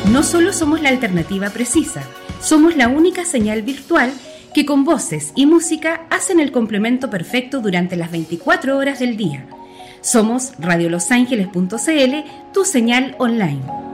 No solo somos la alternativa precisa, somos la única señal virtual que con voces y música hacen el complemento perfecto durante las 24 horas del día. Somos radiolosangeles.cl, tu señal online.